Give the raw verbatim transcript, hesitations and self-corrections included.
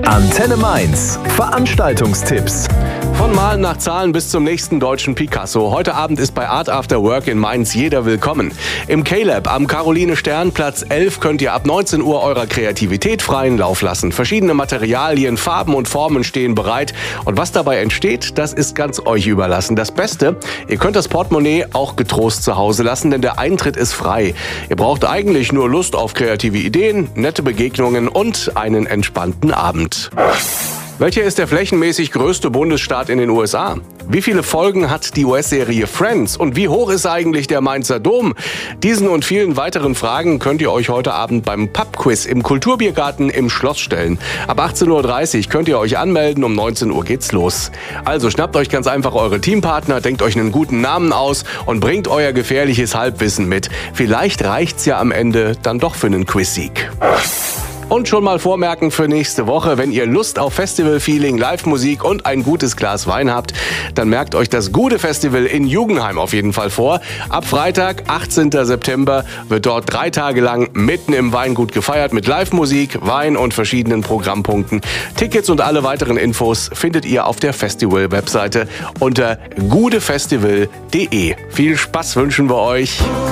Antenne Mainz. Veranstaltungstipps. Von Malen nach Zahlen bis zum nächsten deutschen Picasso. Heute Abend ist bei Art After Work in Mainz jeder willkommen. Im K-Lab am Caroline Stern Platz elf könnt ihr ab neunzehn Uhr eurer Kreativität freien Lauf lassen. Verschiedene Materialien, Farben und Formen stehen bereit. Und was dabei entsteht, das ist ganz euch überlassen. Das Beste, ihr könnt das Portemonnaie auch getrost zu Hause lassen, denn der Eintritt ist frei. Ihr braucht eigentlich nur Lust auf kreative Ideen, nette Begegnungen und einen entspannten Abend. Welcher ist der flächenmäßig größte Bundesstaat in den U S A? Wie viele Folgen hat die U S-Serie Friends? Und wie hoch ist eigentlich der Mainzer Dom? Diesen und vielen weiteren Fragen könnt ihr euch heute Abend beim Pub-Quiz im Kulturbiergarten im Schloss stellen. Ab achtzehn Uhr dreißig könnt ihr euch anmelden, um neunzehn Uhr geht's los. Also schnappt euch ganz einfach eure Teampartner, denkt euch einen guten Namen aus und bringt euer gefährliches Halbwissen mit. Vielleicht reicht's ja am Ende dann doch für einen Quiz-Sieg. Und schon mal vormerken für nächste Woche, wenn ihr Lust auf Festival-Feeling, Live-Musik und ein gutes Glas Wein habt, dann merkt euch das Gude Festival in Jugendheim auf jeden Fall vor. Ab Freitag, achtzehnten September, wird dort drei Tage lang mitten im Weingut gefeiert mit Live-Musik, Wein und verschiedenen Programmpunkten. Tickets und alle weiteren Infos findet ihr auf der Festival-Webseite unter gudefestival punkt de. Viel Spaß wünschen wir euch.